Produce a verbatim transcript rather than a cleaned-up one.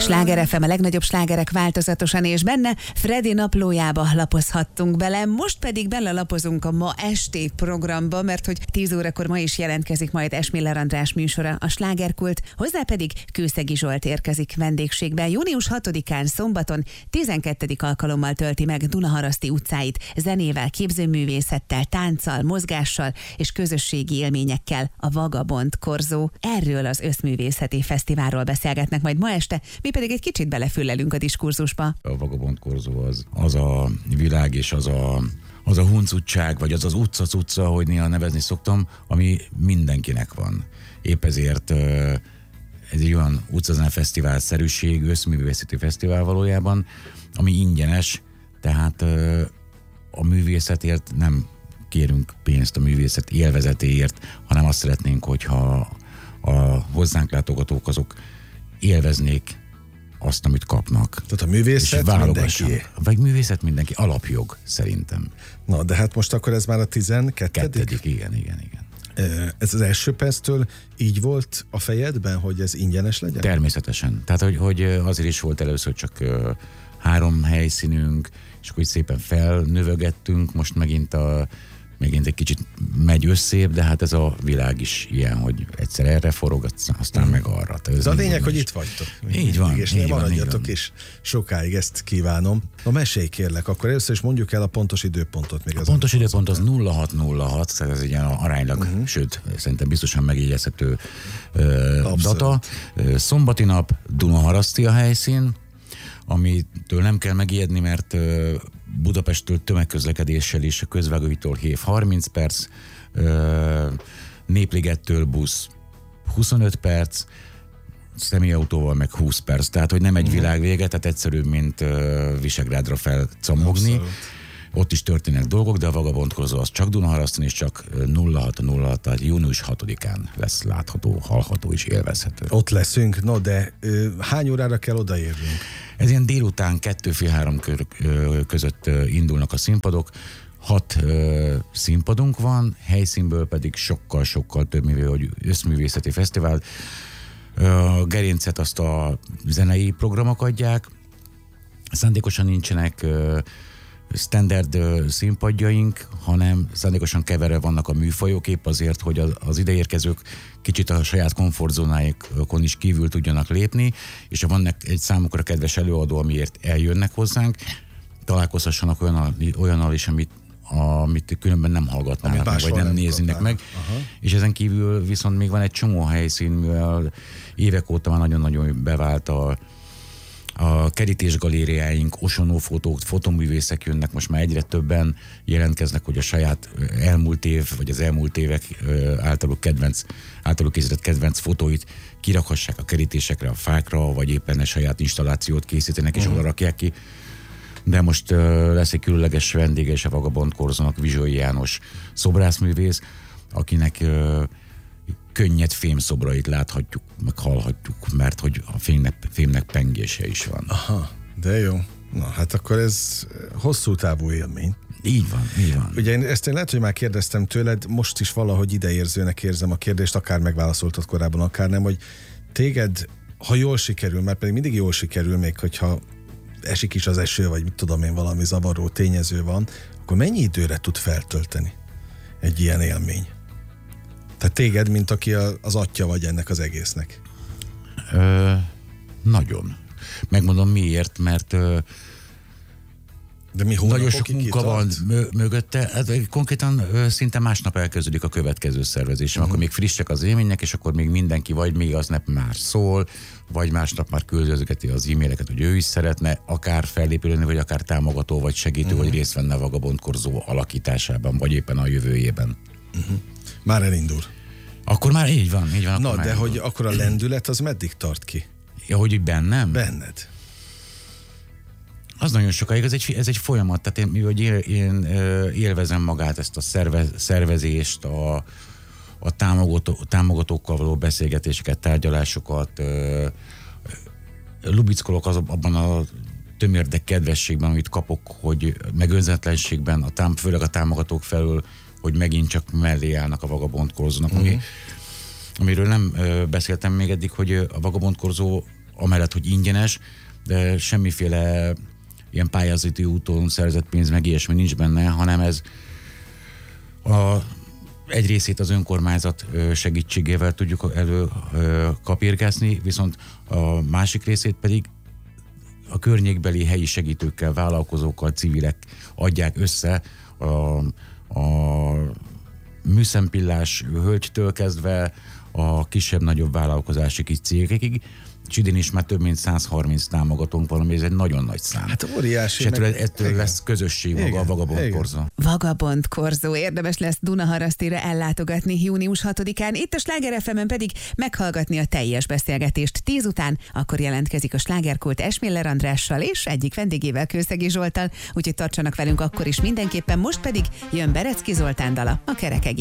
Sláger ef em, a legnagyobb slágerek változatosan, és benne Freddy naplójába lapozhattunk bele, most pedig belelapozunk a ma esti programba, mert hogy tíz órakor ma is jelentkezik majd Esmiller András műsora, a Slágerkult, hozzá pedig Kőszegi Zsolt érkezik vendégségben. június hatodikán szombaton tizenkettedik alkalommal tölti meg Dunaharaszti utcáit zenével, képzőművészettel, tánccal, mozgással és közösségi élményekkel a Vagabond Korzó. Erről az összművészeti fesztiválról beszélgetnek majd ma este, mi pedig egy kicsit belefüllelünk a diskurzusba. A Vagabond Korzó az, az a világ és az a, az a huncutság, vagy az az utca-utca, ahogy néha nevezni szoktam, ami mindenkinek van. Épp ezért ez egy olyan utcazene fesztivál-szerűség, összművészeti fesztivál valójában, ami ingyenes, tehát a művészetért nem kérünk pénzt a művészet élvezetéért, hanem azt szeretnénk, hogyha a hozzánk látogatók azok élveznék azt, amit kapnak. Tehát a művészet mindenki. Vagy művészet mindenki, alapjog szerintem. Na, de hát most akkor ez már a tizenkettedik? Kettedik, igen, igen, igen. Ez az első perctől így volt a fejedben, hogy ez ingyenes legyen? Természetesen. Tehát, hogy, hogy azért is volt először csak három helyszínünk, és akkor így szépen felnövögettünk, most megint a megint egy kicsit megy összébb, de hát ez a világ is ilyen, hogy egyszer erre forog, aztán mm. meg arra. Ez, ez a lényeg, hogy itt vagytok. Így van, és így ne maradjatok van, is sokáig, ezt kívánom. Na mesélj kérlek, akkor először is mondjuk el a pontos időpontot. Még a pontos időpont az nulla hat nulla hat, tehát ez egy ilyen aránylag, uh-huh. sőt, szerintem biztosan megjegyezhető uh, data. Szombati nap, Dunaharaszti a helyszín, amitől nem kell megijedni, mert uh, Budapesttől tömegközlekedéssel is, a Közvágóitól hév harminc perc, Népligettől busz huszonöt perc, személyautóval meg húsz perc, tehát hogy nem egy uh-huh. világ vége, tehát egyszerűbb, mint Visegrádra felcammogni. Abszolút. Ott is történnek dolgok, de a Vagabond Korzó az csak Dunaharaszton, és csak nulla hat nulla hat, tehát június hatodikán lesz látható, hallható és élvezhető. Ott leszünk, no de ö, hány órára kell odaérnünk? Ez ilyen délután kettő-fél-három között indulnak a színpadok. Hat ö, színpadunk van, helyszínből pedig sokkal-sokkal több, mivel hogy összművészeti fesztivál. A gerincet azt a zenei programok adják, szándékosan nincsenek ö, standard ö, színpadjaink, hanem szándékosan keverve vannak a műfajok, épp azért, hogy az, az ideérkezők kicsit a saját komfortzónáikon is kívül tudjanak lépni, és ha van egy számukra kedves előadó, amiért eljönnek hozzánk, találkozhassanak olyannal, olyannal is, amit, amit különben nem hallgatnának meg, vagy nem, nem néznének meg. Aha. És ezen kívül viszont még van egy csomó helyszín, mivel évek óta már nagyon-nagyon bevált a A kerítésgalériáink, osonófotók, fotoművészek jönnek, most már egyre többen jelentkeznek, hogy a saját elmúlt év, vagy az elmúlt évek általuk kedvenc, általuk készített kedvenc fotóit kirakhassák a kerítésekre, a fákra, vagy éppen a saját installációt készítenek, és uh-huh. oda rakják ki. De most uh, lesz egy különleges vendége is a Vagabond Korzónak, Vizsói János szobrászművész, akinek uh, könnyed fémszobrait láthatjuk, meg hallhatjuk, mert hogy a fémnek, fémnek pengése is van. Aha, de jó. Na, hát akkor ez hosszú távú élmény. Így van, így van. Ugye én ezt én lehet, hogy már kérdeztem tőled, most is valahogy ideérzőnek érzem a kérdést, akár megválaszoltad korábban, akár nem, hogy téged, ha jól sikerül, mert pedig mindig jól sikerül, még hogyha esik is az eső, vagy mit tudom én, valami zavaró tényező van, akkor mennyi időre tud feltölteni egy ilyen élmény? Tehát téged, mint aki az atya vagy ennek az egésznek. Ö, nagyon. Megmondom miért, mert ö, de mi nagyon sok munka van mögötte. Ez konkrétan ö, szinte másnap elkezdődik a következő szervezés. Uh-huh. Akkor még frissek az élmények, és akkor még mindenki vagy még aznap már szól, vagy másnap már küldözgeti az e-maileket, hogy ő is szeretne akár fellépülni, vagy akár támogató, vagy segítő, uh-huh. vagy részt venne a Vagabond Korzó alakításában, vagy éppen a jövőjében. Uh-huh. Már elindul. Akkor már így van, így van. Na, de hogy akkor a lendület az meddig tart ki? Ja, hogy bennem? Benned. Az nagyon sokáig, ez egy, ez egy folyamat, tehát én, mivel én, én élvezem magát, ezt a szervez, szervezést, a, a támogató, támogatókkal való beszélgetéseket, tárgyalásokat, lubickolok az, abban a tömérdek kedvességben, amit kapok, hogy meg önzetlenségben, a tám, főleg a támogatók felől, hogy megint csak mellé állnak a Vagabond Korzónak, uh-huh. ami, amiről nem ö, beszéltem még eddig, hogy a Vagabond Korzó amellett, hogy ingyenes, de semmiféle ilyen pályázati úton szerzett pénz, meg ilyesmi nincs benne, hanem ez a, egy részét az önkormányzat segítségével tudjuk elő kapirgászni, viszont a másik részét pedig a környékbeli helyi segítőkkel, vállalkozókkal, civilek adják össze a, a műszempillás hölgytől kezdve a kisebb-nagyobb vállalkozási kis cégekig, és idén is már több mint száz harminc támogatónk van, ami ez egy nagyon nagy szám. Hát óriási. És ettől, ettől lesz közösség maga, a Vagabond Korzó. Vagabond Korzó. Érdemes lesz Dunaharasztira ellátogatni június hatodikán, itt a Sláger ef emen pedig meghallgatni a teljes beszélgetést tíz után, akkor jelentkezik a Slágerkult Esmiller Andrással és egyik vendégével, Kőszegi Zsolttal, úgyhogy tartsanak velünk akkor is mindenképpen, most pedig jön Berecki Zoltán dala, a Kerek egész.